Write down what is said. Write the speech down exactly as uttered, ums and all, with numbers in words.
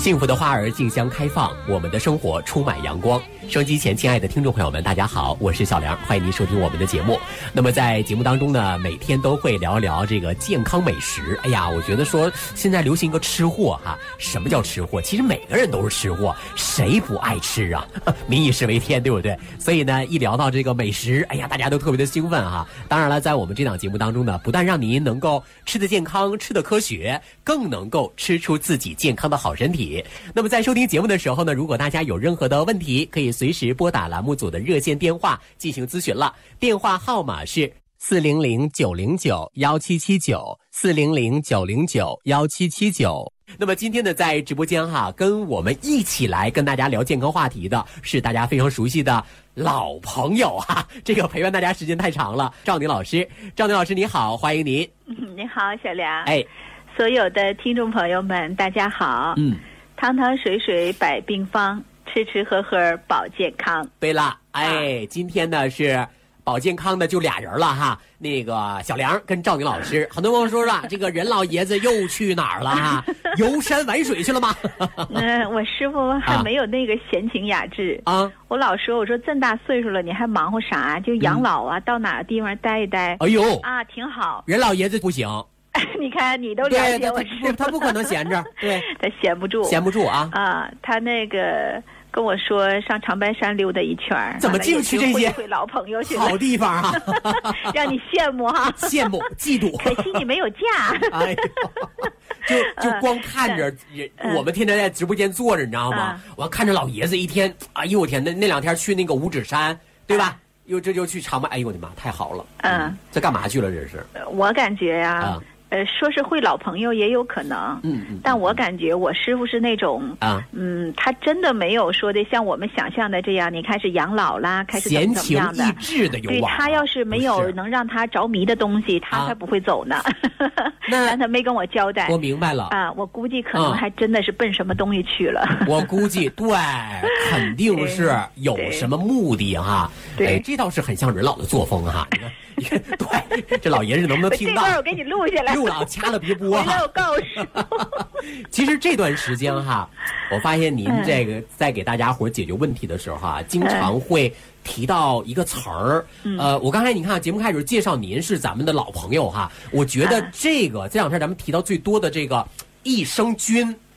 幸福的花儿竞相开放，我们的生活充满阳光。收音机前亲爱的听众朋友们，大家好，我是小梁，欢迎您收听我们的节目。那么在节目当中呢，每天都会聊一聊这个健康美食。哎呀，我觉得说现在流行一个吃货哈，什么叫吃货？其实每个人都是吃货，谁不爱吃啊？民以食为天，对不对？所以呢，一聊到这个美食，哎呀，大家都特别的兴奋哈。当然了，在我们这档节目当中呢，不但让您能够吃得健康、吃得科学，更能够吃出自己健康的好身体。那么在收听节目的时候呢，如果大家有任何的问题，可以随时拨打栏目组的热线电话进行咨询了。电话号码是四零零九零九幺七七九四零零九零九幺七七九。那么今天呢，在直播间哈，跟我们一起来跟大家聊健康话题的是大家非常熟悉的老朋友哈，这个陪伴大家时间太长了，赵宁老师。赵宁老师你好，欢迎您。 你好，小梁。 哎， 所有的听众朋友们，大家好。 嗯。 汤汤水水百病方，吃吃喝喝保健康。 对了，哎，今天呢是保健康的就俩人了哈，那个小梁跟赵宁老师。很多朋友说了，这个任老爷子又去哪儿了哈？游山玩水去了吗？ 嗯，我师傅还没有那个闲情雅致啊。我老说，我说这么大岁数了，你还忙活啥？就养老啊，嗯、到哪个地方待一待。 哎呦啊，挺好。 任老爷子不行。 你看，你都了解我师傅， 他不可能闲着，对， 他闲不住， 闲不住啊啊！他那个跟我说上长白山溜达一圈， 怎么净去这些会老朋友去好地方啊？ 让你羡慕哈， 羡慕嫉妒， 可惜你没有假。 哎呦，就就光看着人， 嗯、 我们天天在直播间坐着，你知道吗？嗯、我看着老爷子一天，哎呦我天，那那两天去那个五指山，对吧？嗯、又这就去长白，哎呦我的妈，太好了！嗯，这干嘛去了？这是？ 我感觉呀。嗯呃，说是会老朋友也有可能，嗯嗯，但我感觉我师傅是那种啊，嗯，他真的没有说的像我们想象的这样，你开始养老啦，开始怎么怎么样的， 闲情逸致的有对他要是没有能让他着迷的东西，他才不会走呢。但他没跟我交代， 我明白了啊，我估计可能还真的是奔什么东西去了。 我估计对，肯定是有什么目的哈。哎，这倒是很像人老的作风哈。你看，对，这老爷子能不能听到？ 这段我给你录下来。 录了，掐了别播哈。 回来我告诉。 其实这段时间哈，我发现您这个在给大家伙解决问题的时候哈，经常会提到一个词儿。呃，我刚才你看节目开始介绍您是咱们的老朋友哈，我觉得这个这两天咱们提到最多的这个益生菌。